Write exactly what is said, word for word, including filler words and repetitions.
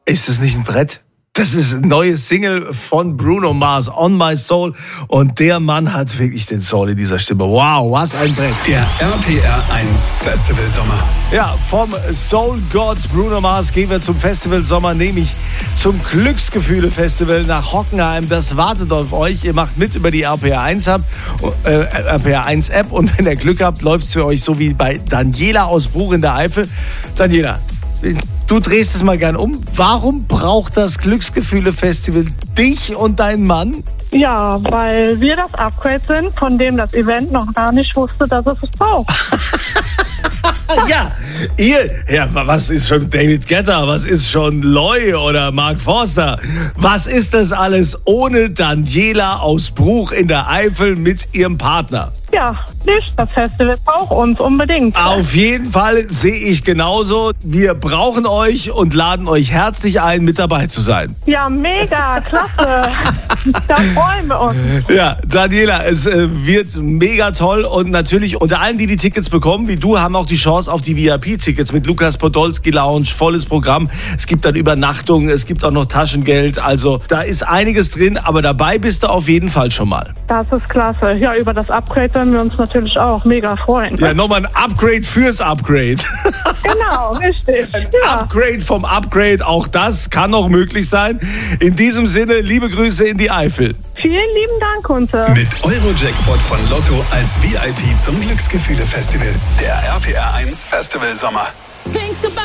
Ist das nicht ein Brett? Das ist ein neues Single von Bruno Mars, On My Soul. Und der Mann hat wirklich den Soul in dieser Stimme. Wow, was ein Brett. Der R P R eins Festival Sommer. Ja, vom Soul God Bruno Mars gehen wir zum Festival Sommer, nämlich zum Glücksgefühle Festival nach Hockenheim. Das wartet auf euch. Ihr macht mit über die R P R eins App, äh, R P R eins App. Und wenn ihr Glück habt, läuft es für euch so wie bei Daniela aus Bruch in der Eifel. Daniela, du drehst es mal gern um. Warum braucht das Glücksgefühle-Festival dich und deinen Mann? Ja, weil wir das Upgrade sind, von dem das Event noch gar nicht wusste, dass es es braucht. Ja, ihr, ja, was ist schon David Guetta, was ist schon Loy oder Mark Forster? Was ist das alles ohne Daniela aus Bruch in der Eifel mit ihrem Partner? Ja, nicht. Das Festival braucht uns unbedingt. Auf jeden Fall sehe ich genauso. Wir brauchen euch und laden euch herzlich ein, mit dabei zu sein. Ja, mega, klasse. Da freuen wir uns. Ja, Daniela, es äh, wird mega toll und natürlich unter allen, die die Tickets bekommen, wie du, haben auch die Chance auf die V I P-Tickets mit Lukas Podolski Lounge, volles Programm. Es gibt dann Übernachtung, es gibt auch noch Taschengeld, also da ist einiges drin, aber dabei bist du auf jeden Fall schon mal. Das ist klasse. Ja, über das Upgrade werden wir uns natürlich auch mega freuen. Ja, nochmal ein Upgrade fürs Upgrade. Genau, richtig. Ja. Upgrade vom Upgrade, auch das kann noch möglich sein. In diesem Sinne, liebe Grüße in die Eifel. Vielen lieben Dank, Kunze. Mit Eurojackpot von Lotto als V I P zum Glücksgefühle Festival. Der R P R eins Festival Sommer.